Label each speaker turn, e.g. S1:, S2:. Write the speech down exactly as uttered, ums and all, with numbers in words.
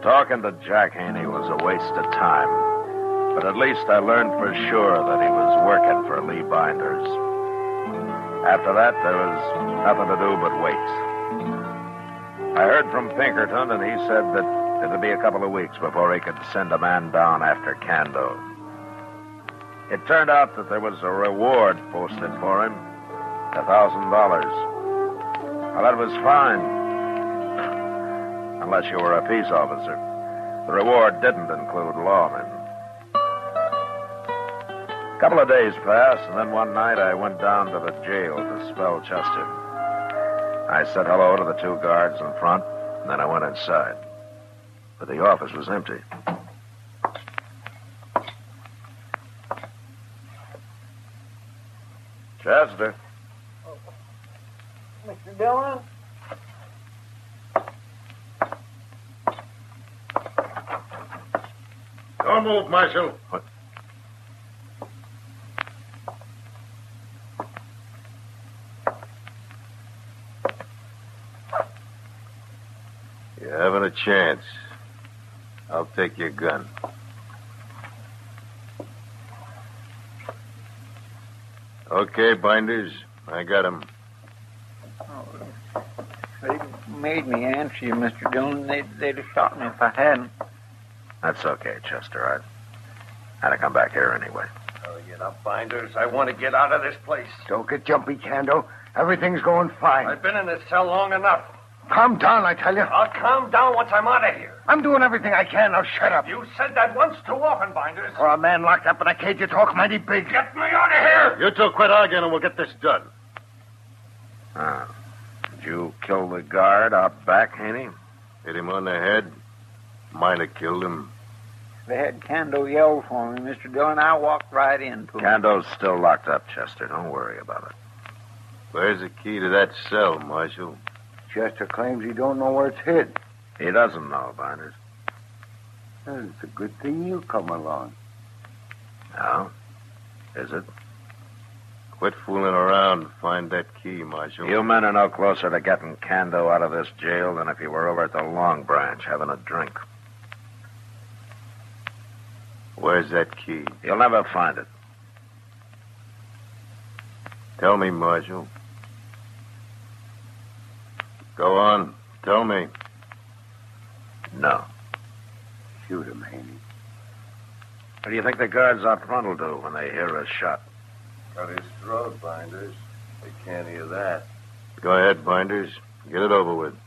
S1: Talking to Jack Haney was a waste of time. But at least I learned for sure that he was working for Lee Binders. After that, there was nothing to do but wait. I heard from Pinkerton, and he said that it'd be a couple of weeks before he could send a man down after Kando. It turned out that there was a reward posted for him, a thousand dollars. Well, that was fine, unless you were a peace officer. The reward didn't include lawmen. A couple of days passed, and then one night I went down to the jail to spell Chester. I said hello to the two guards in front, and then I went inside. But the office was empty. Chester.
S2: Oh. Mister Dillon?
S3: Don't move, Marshal.
S1: What?
S3: You haven't a chance. I'll take your gun. Okay, Binders. I got him.
S2: Oh, they made me answer you, Mister Dillon. They'd, they'd have shot me if I hadn't.
S1: That's okay, Chester. I had to come back here anyway.
S3: Oh, get up, Binders. I want to get out of this place.
S4: Don't get jumpy, Kando. Everything's going fine.
S3: I've been in this cell long enough.
S4: Calm down, I tell you.
S3: I'll calm down once I'm out of here.
S4: I'm doing everything I can. Now shut up.
S3: You said that once too often, Binders.
S4: For a man locked up in a cage, you talk mighty big.
S3: Get me out of here! You two quit arguing and we'll get this done.
S1: Ah. Did you kill the guard out back, Haney?
S3: Hit him on the head. Might have killed him.
S2: They had Kando yell for me, Mister Dillon. I walked right into him.
S1: Kando's still locked up, Chester. Don't worry about it.
S3: Where's the key to that cell, Marshal?
S4: Chester claims he don't know where it's hid.
S1: He doesn't know, Binders.
S4: Well, it's a good thing you come along.
S1: No? Is it?
S3: Quit fooling around. Find that key, Marshal.
S1: You men are no closer to getting Kando out of this jail than if you were over at the Long Branch having a drink.
S3: Where's that key?
S1: You'll never find it.
S3: Tell me, Marshal. Go on. Tell me.
S1: No.
S4: Shoot him, Haney.
S1: What do you think the guards out front will do when they hear a shot?
S3: Cut his throat, Binders. They can't hear that. Go ahead, Binders. Get it over with.